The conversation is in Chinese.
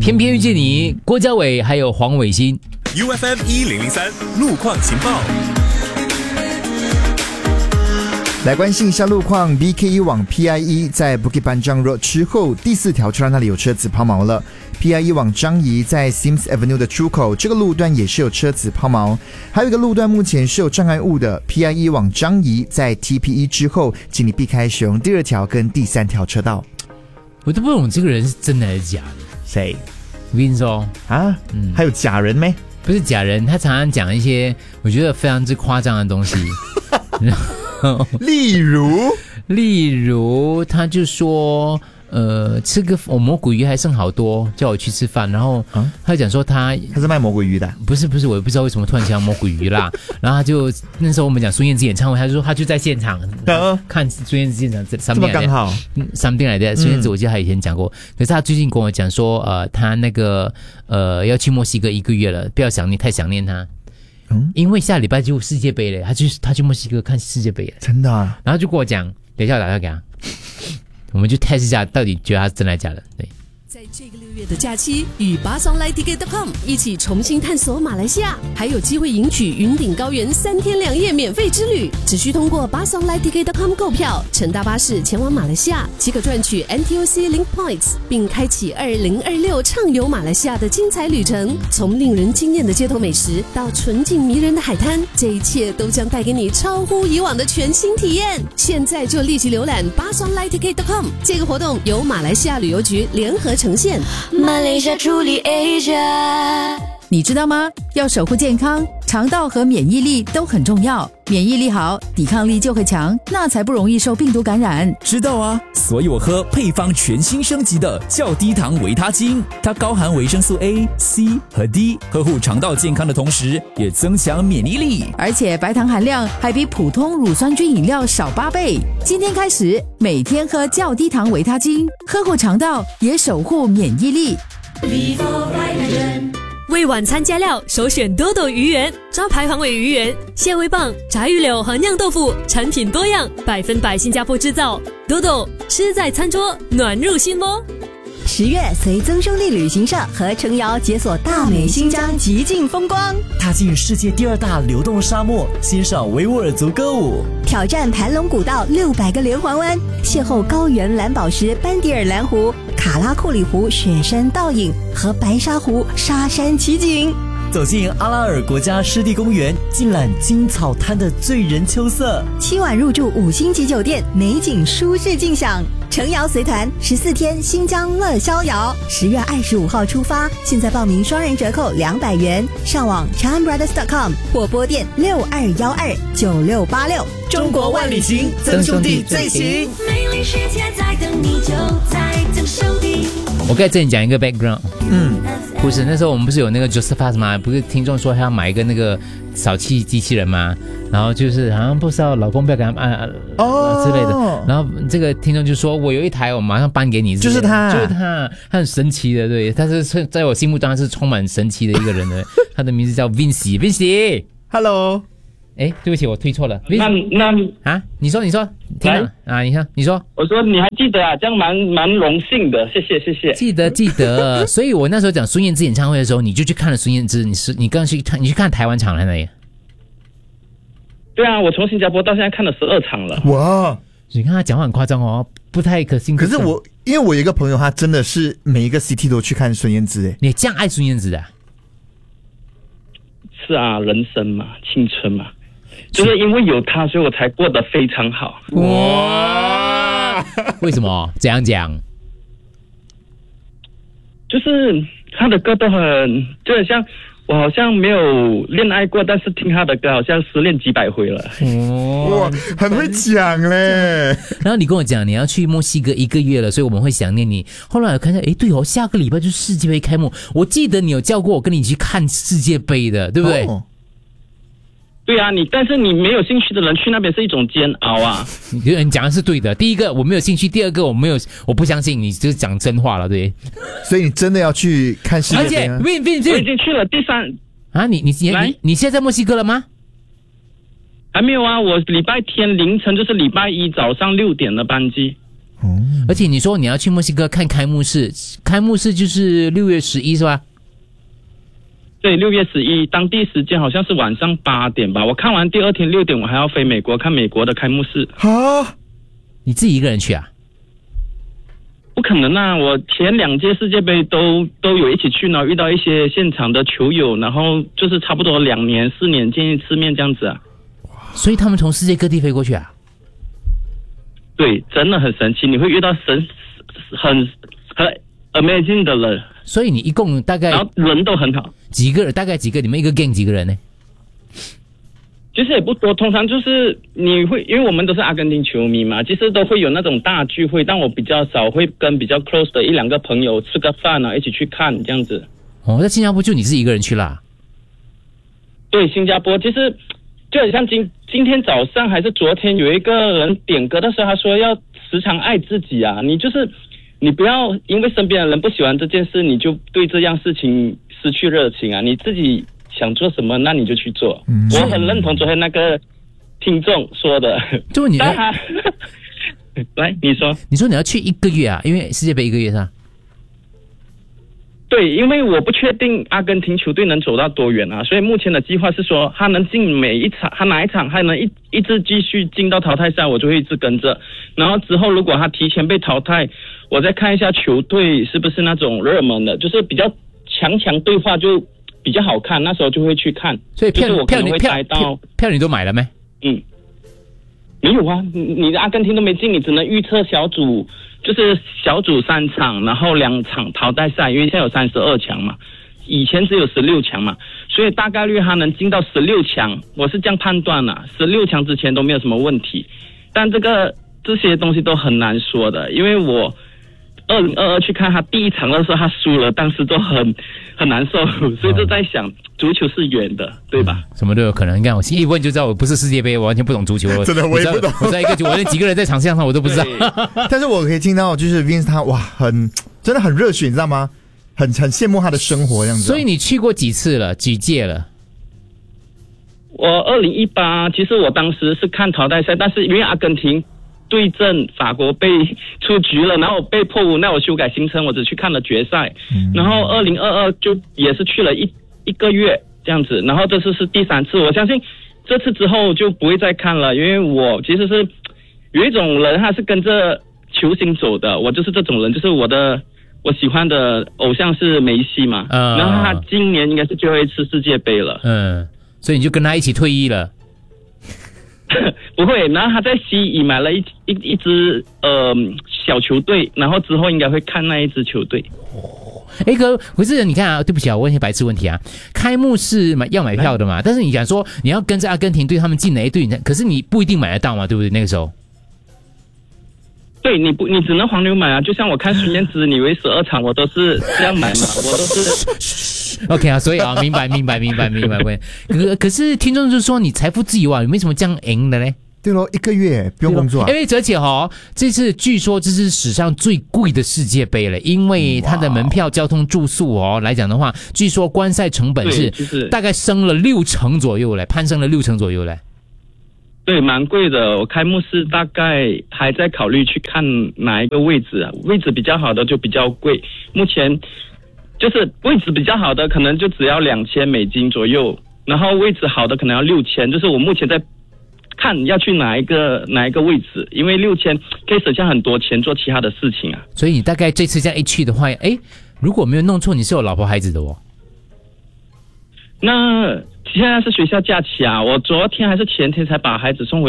偏偏遇见你，郭嘉伟还有黄伟欣。 UFM 1003路况情报。 来关心一下路况 ，BKE 往 PIE 在 Bukit Panjang Road 之后第4条车道那里有车子抛锚了。PIE 往张仪在 Sims Avenue 的出口，这个路段也是有车子抛锚。还有一个路段目前是有障碍物的 ，PIE 往张仪在 TPE 之后，请你避开使用第2条跟第3条车道。 我都不懂这个人是真的还是假的。 谁？ 我跟你说啊，还有假人咩？ 不是假人，他常常讲一些我觉得非常之夸张的东西。例如他就说吃个蘑菇鱼还剩好多，叫我去吃饭，然后他讲说他是卖蘑菇鱼的。 不是我也不知道为什么突然想蘑菇鱼啦。然后他就那时候我们讲孙燕姿演唱会，他就说他就在现场看孙燕姿现场， 这么刚好 something like that。孙燕姿我记得他以前讲过，可是他最近跟我讲说他那个要去墨西哥1个月了，不要太想念他。因为下礼拜就世界杯了，他去墨西哥看世界杯了， 真的啊。 然后就跟我讲，等一下我打电话给他，我们就 test 一下到底觉得他是真的假的。对， 在这个6月的假期，与BaSongLightTicket.com 一起重新探索马来西亚，还有机会赢取云顶高原3天2夜免费之旅。只需通过BaSongLightTicket.com 购票，乘搭巴士前往马来西亚，即可赚取 NTUC Link Points， 并开启2026畅游马来西亚的精彩旅程。从令人惊艳的街头美食到纯净迷人的海滩，这一切都将带给你超乎以往的全新体验。现在就立即浏览BaSongLightTicket.com， 这个活动由马来西亚旅游局联合呈现。 马来西亚处理 Asia。 你知道吗？要守护健康，肠道和免疫力都很重要。免疫力好，抵抗力就会强，那才不容易受病毒感染。 知道啊，所以我喝配方全新升级的较低糖维他精，它高含维生素 A、C 和 D， 呵护肠道健康的同时，也增强免疫力。 而且白糖含量还比普通乳酸菌饮料少8倍。今天开始，每天喝较低糖维他精，呵护肠道，也守护免疫力。 为晚餐加料，首选多多鱼圆，招牌黄尾鱼圆、蟹味棒、炸鱼柳和酿豆腐，产品多样，100%新加坡制造。多多吃在餐桌，暖入心窝。 10月，随曾兄弟旅行社和程瑶解锁大美新疆极尽风光， 踏进世界第2大流动沙漠，欣赏维吾尔族歌舞， 挑战盘龙古道600个连环弯，邂逅高原蓝宝石班迪尔蓝湖、卡拉库里湖雪山倒影和白沙湖沙山奇景， 走进阿拉尔国家湿地公园，尽览金草滩的醉人秋色 ，7晚入住5星级酒店，美景舒适尽享。程瑶随团14天新疆乐逍遥，10月25号出发，现在报名双人折扣200元，上网 ChanBrothers.com 或拨电62129686。 中国万里行，曾兄弟最行。 美丽世界在等你，就在曾兄弟。 我刚才跟你讲一个 background，不是那时候我们不是有那个 Josephus 吗？不是听众说他要买一个那个扫气机器人吗？然后就是好像不知道老公不要给他之类的。然后这个听众就说：“我有一台，我马上搬给你。” 就是他， 他很神奇的，对，他是在我心目中他是充满神奇的一个人的。他的名字叫 Vinci，Vinci，Hello。哎，对不起，我推错了。 那你说，听了啊？你说， 我说你还记得啊？这样蛮荣幸的，谢谢。 记得。所以我那时候讲孙燕姿演唱会的时候，你就去看了孙燕姿，你刚去看，你去看台湾场了那里？ 对啊，我从新加坡到现在看了12场了。 哇！ 你看他讲话很夸张哦，不太可信。 可是因为我有一个朋友，他真的是每一个 CT 都去看孙燕姿。哎， 你这样爱孙燕姿的？ 是啊，人生嘛，青春嘛。就是因为有他，所以我才过得非常好。 哇！为什么？怎样讲？ 就是他的歌都就很像我好像没有恋爱过，但是听他的歌好像失恋几百回了。 哇，很会讲嘞。 然后你跟我讲你要去墨西哥1个月了，所以我们会想念你。后来我看一下，对哦，下个礼拜就是世界杯开幕。我记得你有叫过我跟你去看世界杯的，对不对？ 对啊，但是你没有兴趣的人去那边是一种煎熬啊。 你讲的是对的，第一个我没有兴趣，第二个我不相信，你就是讲真话了，对。 所以你真的要去看世界杯？ 而且我已经去了第3 啊，你现在在墨西哥了吗？ 还没有啊，我礼拜天凌晨就是礼拜1早上6点的班机。 而且你说你要去墨西哥看开幕式，开幕式就是6月11是吧？ 对，6月11，当地时间好像是晚上8点吧。我看完第二天6点，我还要飞美国看美国的开幕式。 啊， 你自己一个人去啊？ 不可能啊！我前2届世界杯都有一起去呢，遇到一些现场的球友，然后就是差不多2年4年见一次面这样子啊。 所以他们从世界各地飞过去啊？ 对，真的很神奇，你会遇到很 amazing 的人。 所以你一共大概， 然后人都很好， 大概几个？你们一个 gang 几个人呢？ 其实也不多，通常就是你会，因为我们都是阿根廷球迷嘛，其实都会有那种大聚会，但我比较少会跟比较 close 的1-2个朋友吃个饭啊，一起去看这样子。 哦，在新加坡就你自己一个人去啦？ 对，新加坡其实就很像今天早上还是昨天有一个人点歌的时候，他说要时常爱自己啊，你不要因为身边的人不喜欢这件事，你就对这样事情失去热情啊！你自己想做什么，那你就去做。我很认同昨天那个听众说的。 就你来，你说。 你说你要去1个月啊？因为世界杯1个月是吧？ 对，因为我不确定阿根廷球队能走到多远啊，所以目前的计划是说，他能进每一场，他哪一场还能一直继续进到淘汰赛，我就会一直跟着。然后之后如果他提前被淘汰，我再看一下球队是不是那种热门的，就是比较强对话就比较好看，那时候就会去看。 所以票你都买了没？ 没有啊，你的阿根廷都没进，你只能预测小组，就是小组3场，然后2场淘汰赛，因为现在有32强嘛，以前只有16强嘛，所以大概率他能进到16强，我是这样判断啦，16强之前都没有什么问题，但这些东西都很难说的，因为我2022去看他第一场的时候他输了，当时都很难受，所以就在想足球是圆的，对吧？ 什么都有可能。你看我一问就知道我不是世界杯，我完全不懂足球。 真的我也不懂。 我在我那几个人在场上我都不知道。 但是我可以听到就是 Vince 他真的很热血，你知道吗？很羡慕他的生活这样子。 所以你去过几次了？几届了？ 我2018，其实我当时是看淘汰赛，但是因为阿根廷对阵法国被出局了，然后我被迫无奈我修改行程，我只去看了决赛。然后2022就也是去了一个月这样子，然后这次是第3次，我相信这次之后就不会再看了，因为我其实是有一种人他是跟着球星走的，我就是这种人，就是我喜欢的偶像是梅西嘛，然后他今年应该是最后一次世界杯了， 所以你就跟他一起退役了。 不会，然后他在西乙买了一支小球队，然后之后应该会看那一支球队。 哥，可是你看啊，对不起啊，我问一些白痴问题啊。开幕式要买票的嘛，但是你想说你要跟着阿根廷队他们进哪一队，可是你不一定买得到嘛，对不对？那个时候。 对，你只能黄牛买啊，就像我看孙燕姿，你以为12场我都是这样买嘛，我都是。 OK 啊，所以啊，明白。可是听众就是说你财富自由啊，有没有什么这样赢的嘞？ 对咯，1个月不用工作啊。 因为而且这次据说这是史上最贵的世界杯了，因为它的门票、交通、住宿来讲的话，据说观赛成本是大概升了6成左右嘞，攀升了6成左右嘞。 对，蛮贵的。我开幕式大概还在考虑去看哪一个位置啊，位置比较好的就比较贵。目前就是位置比较好的可能就只要$2000左右，然后位置好的可能要6000，就是我目前在看要去哪一个位置，因为6000可以省下很多钱做其他的事情啊。 所以你大概这次这样一去的话，如果没有弄错，你是有老婆孩子的哦。 那现在是学校假期啊，我昨天还是前天才把孩子送回